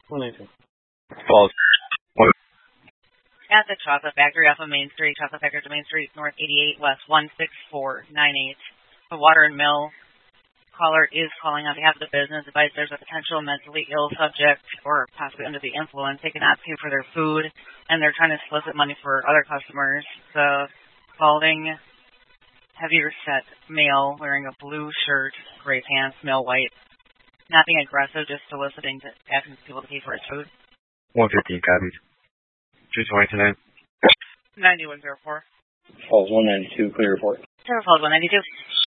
192. Falls. At the Chocolate Factory off of Main Street, Chocolate Factory to Main Street, North 88 West 16498. The Water and Mill caller is calling on behalf of the business. Advice there's a potential mentally ill subject or possibly under the influence. They cannot pay for their food, and they're trying to solicit money for other customers. The balding, heavier set male wearing a blue shirt, gray pants, male white. Nothing aggressive, just soliciting, asking people to pay for his food. 115 copies. 220 tonight. 9104. Falls 192, clear report. Falls 192.